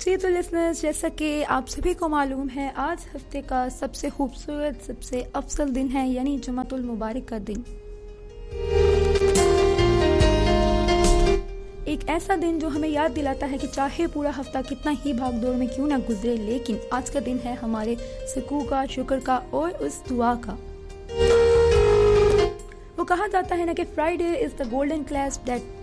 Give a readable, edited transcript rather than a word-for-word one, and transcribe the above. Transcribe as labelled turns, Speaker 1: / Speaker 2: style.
Speaker 1: जी तो लिसनर्स, जैसा कि आप सभी को मालूम है, आज हफ्ते का सबसे खूबसूरत, सबसे अफजल दिन है, यानी जुमातुल मुबारक का दिन। एक ऐसा दिन जो हमें याद दिलाता है कि चाहे पूरा हफ्ता कितना ही भागदौड़ में क्यों ना गुजरे, लेकिन आज का दिन है हमारे सुकून का, शुक्र का और उस दुआ का। वो कहा जाता है ना कि Friday is the golden clash that